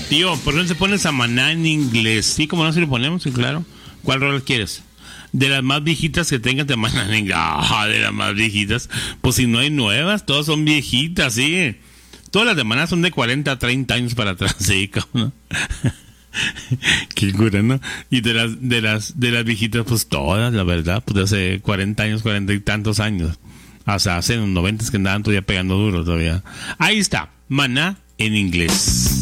Tío, ¿por qué no se pones a Maná en inglés? Sí, como no, si lo ponemos, sí, claro. ¿Cuál rol quieres? De las más viejitas que tengas de Maná en inglés. Ah, de las más viejitas. Pues si no hay nuevas, todas son viejitas, sí. Todas las de Maná son de 40 a 30 años para atrás, sí, cabrón. Qué cura, ¿no? Y de las viejitas, pues todas, la verdad, pues de hace 40 años, 40 y tantos años. Hasta hace los 90 que andaban todavía pegando duro todavía. Ahí está, Maná en inglés.